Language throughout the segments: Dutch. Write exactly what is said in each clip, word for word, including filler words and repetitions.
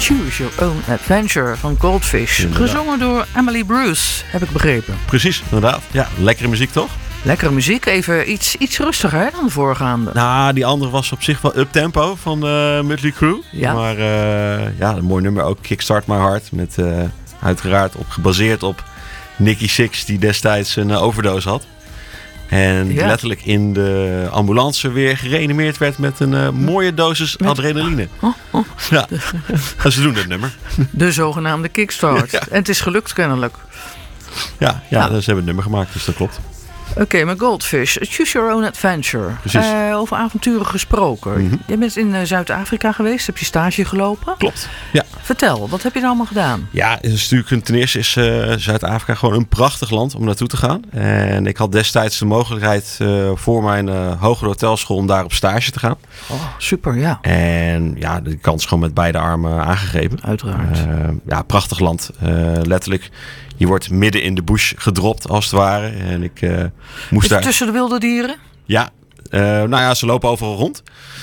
Choose Your Own Adventure van Goldfish. Inderdaad. Gezongen door Emily Bruce, heb ik begrepen. Precies, inderdaad. Ja, lekkere muziek toch? Lekkere muziek, even iets, iets rustiger hè, dan de voorgaande. Nou, die andere was op zich wel up-tempo van uh, Mötley Crüe. Ja. Maar uh, ja, een mooi nummer ook. Kickstart My Heart. Met uh, uiteraard op, gebaseerd op Nicky Six, die destijds een uh, overdose had. En Ja. letterlijk in de ambulance weer gereanimeerd werd met een uh, mooie dosis Met- adrenaline. Oh, oh. Ja, en ze doen dit nummer. De zogenaamde kickstart. Ja. En het is gelukt kennelijk. Ja, ja, Ja. ze hebben het nummer gemaakt, dus dat klopt. Oké, okay, maar Goldfish, Choose Your Own Adventure. Precies. Uh, over avonturen gesproken. Mhm. Je bent in uh, Zuid-Afrika geweest, heb je stage gelopen. Klopt, ja. Vertel, wat heb je er allemaal gedaan? Ja, het is natuurlijk, ten eerste is uh, Zuid-Afrika gewoon een prachtig land om naartoe te gaan. En ik had destijds de mogelijkheid uh, voor mijn uh, hogere hotelschool om daar op stage te gaan. Oh, super, ja. En ja, de kans gewoon met beide armen aangegrepen. Uiteraard. Uh, ja, prachtig land. Uh, letterlijk, je wordt midden in de bush gedropt als het ware. En ik uh, moest Is het daar... tussen de wilde dieren? Ja, uh, nou ja, ze lopen overal rond.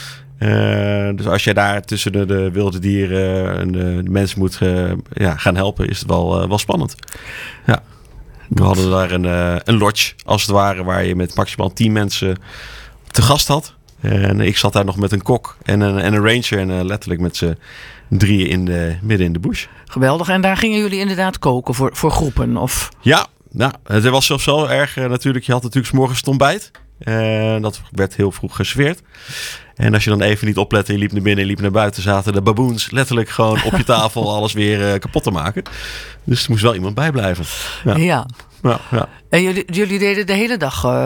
Uh, dus als jij daar tussen de, de wilde dieren en de, de mensen moet uh, ja, gaan helpen, is het wel, uh, wel spannend. Ja. We hadden daar een, uh, een lodge, als het ware, waar je met maximaal tien mensen te gast had. En ik zat daar nog met een kok en een, en een ranger en uh, letterlijk met z'n drieën in de, midden in de bush. Geweldig. En daar gingen jullie inderdaad koken voor, voor groepen? Of... Ja, nou, het was zelfs zo erg uh, natuurlijk. Je had natuurlijk 's morgens het ontbijt. Uh, dat werd heel vroeg geserveerd. En als je dan even niet oplette, je liep naar binnen en liep naar buiten, zaten de baboons letterlijk gewoon op je tafel alles weer uh, kapot te maken. Dus er moest wel iemand bijblijven. Ja. Ja. Ja, ja. En jullie, jullie deden de hele dag uh,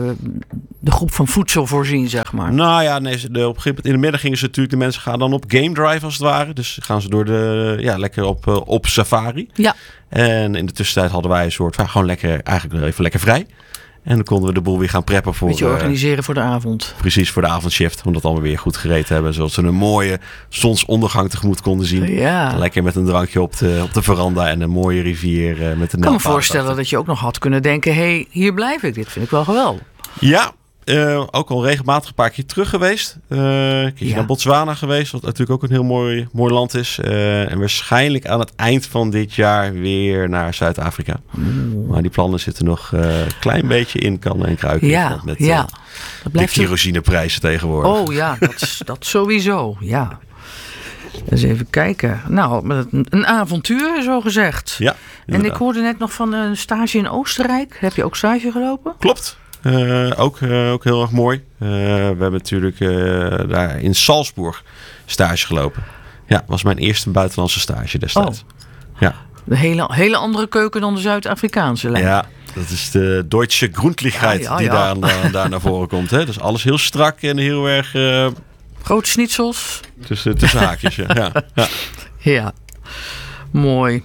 de groep van voedsel voorzien, zeg maar. Nou ja, nee, de, op een gegeven moment in de middag gingen ze natuurlijk, de mensen gaan dan op game drive als het ware. Dus gaan ze door de, ja, lekker op, uh, op safari. Ja. En in de tussentijd hadden wij een soort, ja, gewoon lekker, eigenlijk nog even lekker vrij. En dan konden we de boel weer gaan preppen voor... Beetje organiseren uh, voor de avond. Precies, voor de avondshift. Om dat allemaal weer goed gereed te hebben. Zodat ze een mooie zonsondergang tegemoet konden zien. Ja. Lekker met een drankje op de, op de veranda en een mooie rivier uh, met de Ik kan me voorstellen dat je ook nog had kunnen denken... hé, hey, hier blijf ik. Dit vind ik wel geweldig. Ja, uh, ook al regelmatig een paar keer terug geweest. Uh, een keertje Ja. naar Botswana geweest. Wat natuurlijk ook een heel mooi, mooi land is. Uh, en waarschijnlijk aan het eind van dit jaar weer naar Zuid-Afrika. Mm. Maar die plannen zitten nog uh, een klein beetje in kan en kruiken. Ja, met ja. Uh, Dat de kerosineprijzen tegenwoordig. Oh ja, dat, dat sowieso. Ja. Eens even kijken. Nou, een, een avontuur, zo gezegd. Ja, en ik hoorde net nog van een stage in Oostenrijk. Heb je ook stage gelopen? Klopt. Uh, ook, uh, ook heel erg mooi. Uh, we hebben natuurlijk uh, daar in Salzburg stage gelopen. Ja, was mijn eerste buitenlandse stage destijds. Oh. Ja. Een hele, hele andere keuken dan de Zuid-Afrikaanse lijn. Ja, dat is de Duitse Grundlichkeit ja, ja, die ja. Daar, uh, daar naar voren komt. Hè? Dus alles heel strak en heel erg... Uh, Grote schnitzels. Tussen, tussen haakjes, ja. ja. Ja. Ja, mooi.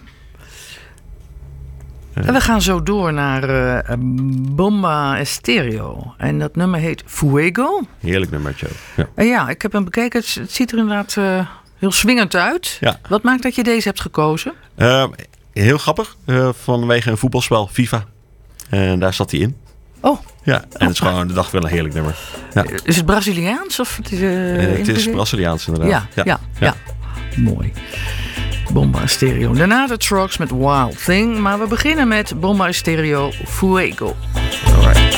En we gaan zo door naar uh, Bomba Estéreo. En dat nummer heet Fuego. Heerlijk nummertje. Ja. En ja, ik heb hem bekeken. Het, het ziet er inderdaad uh, heel swingend uit. Ja. Wat maakt dat je deze hebt gekozen? Uh, heel grappig. Uh, vanwege een voetbalspel, FIFA. En daar zat hij in. Oh. Ja, en het is gewoon de dag wel een heerlijk nummer. Ja. Is het Braziliaans? Of het is, uh, uh, het is Braziliaans inderdaad. Ja, ja, ja. ja. ja. Mooi. Bomba Estéreo. Daarna de Trucks met Wild Thing. Maar we beginnen met Bomba Estéreo Fuego. Alright.